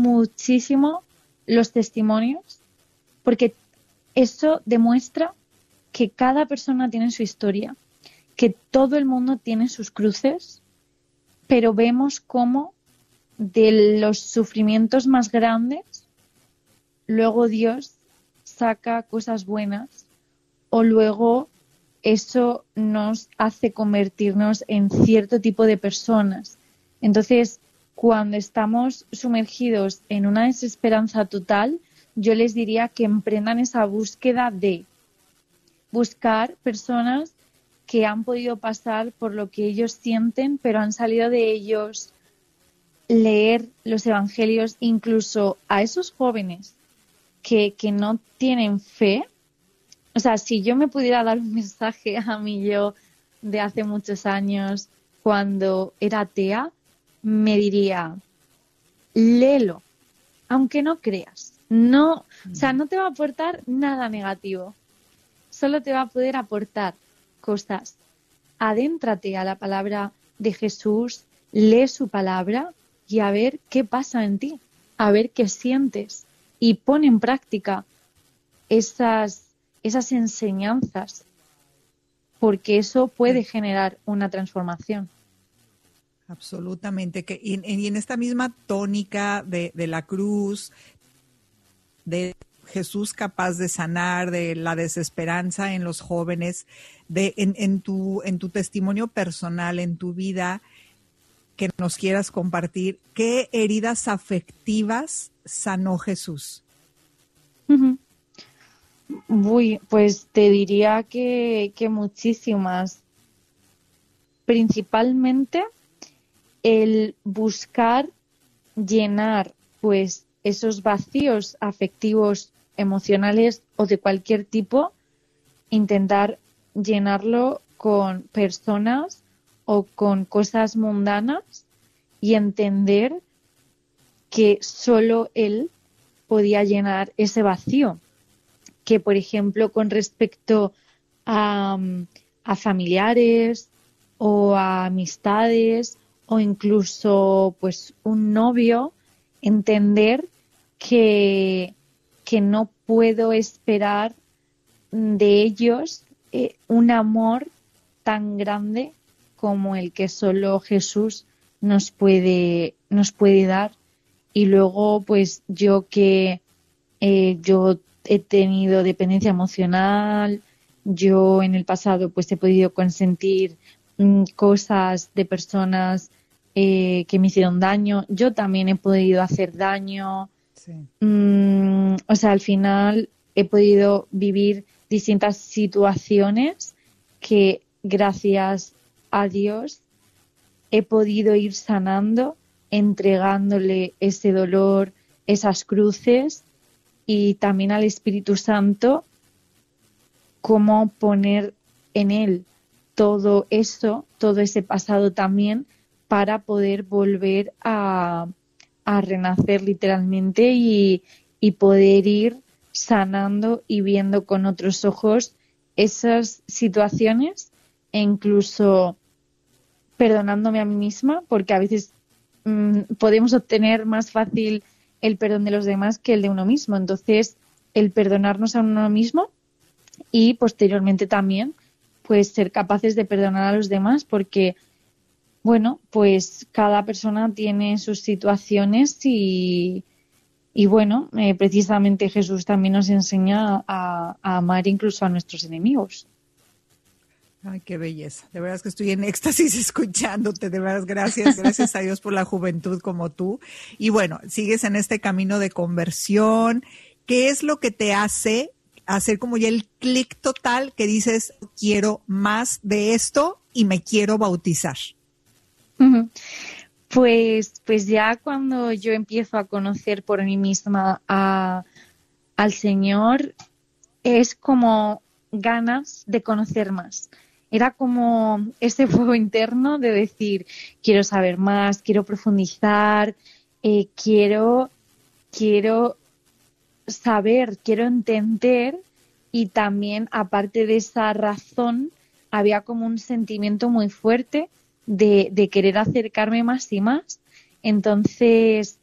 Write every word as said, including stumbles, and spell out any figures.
muchísimo los testimonios, porque eso demuestra que cada persona tiene su historia, que todo el mundo tiene sus cruces, pero vemos cómo de los sufrimientos más grandes, luego Dios saca cosas buenas, o luego eso nos hace convertirnos en cierto tipo de personas. Entonces, cuando estamos sumergidos en una desesperanza total, yo les diría que emprendan esa búsqueda de buscar personas que han podido pasar por lo que ellos sienten, pero han salido de ellos, leer los evangelios, incluso a esos jóvenes que, que no tienen fe. O sea, si yo me pudiera dar un mensaje a mí yo de hace muchos años, cuando era atea, me diría, léelo, aunque no creas. No, o sea, no te va a aportar nada negativo. Solo te va a poder aportar cosas. Adéntrate a la palabra de Jesús, lee su palabra y a ver qué pasa en ti, a ver qué sientes y pon en práctica esas, esas enseñanzas, porque eso puede generar una transformación. Absolutamente. Que, y, y en esta misma tónica de, de la cruz, de Jesús capaz de sanar, de la desesperanza en los jóvenes, de en, en tu en tu testimonio personal, en tu vida, que nos quieras compartir, ¿qué heridas afectivas sanó Jesús? Uh-huh. Uy, pues te diría que, que muchísimas. Principalmente el buscar llenar pues esos vacíos afectivos, emocionales o de cualquier tipo, intentar llenarlo con personas o con cosas mundanas y entender que solo él podía llenar ese vacío. Que, por ejemplo, con respecto a, a familiares o a amistades o incluso pues un novio, entender que, que no puedo esperar de ellos eh, un amor tan grande como el que solo Jesús nos puede, nos puede dar. Y luego, pues yo que eh, yo he tenido dependencia emocional, yo en el pasado pues he podido consentir mm, cosas de personas eh, que me hicieron daño, yo también he podido hacer daño. Sí. Mm, o sea, al final he podido vivir distintas situaciones que gracias a Dios he podido ir sanando, entregándole ese dolor, esas cruces, y también al Espíritu Santo, cómo poner en él todo eso, todo ese pasado también, para poder volver a, a renacer literalmente y, y poder ir sanando y viendo con otros ojos esas situaciones e incluso perdonándome a mí misma, porque a veces mmm, podemos obtener más fácil el perdón de los demás que el de uno mismo. Entonces, el perdonarnos a uno mismo y posteriormente también pues ser capaces de perdonar a los demás, porque bueno, pues cada persona tiene sus situaciones y, y bueno, eh, precisamente Jesús también nos enseña a, a amar incluso a nuestros enemigos. Ay, qué belleza. De verdad es que estoy en éxtasis escuchándote. De verdad, gracias. Gracias a Dios por la juventud como tú. Y bueno, sigues en este camino de conversión. ¿Qué es lo que te hace hacer como ya el clic total que dices, quiero más de esto y me quiero bautizar? Pues, pues ya cuando yo empiezo a conocer por mí misma a, al Señor, es como ganas de conocer más. Era como ese fuego interno de decir, quiero saber más, quiero profundizar, eh, quiero, quiero saber, quiero entender, y también, aparte de esa razón, había como un sentimiento muy fuerte de, de querer acercarme más y más. Entonces,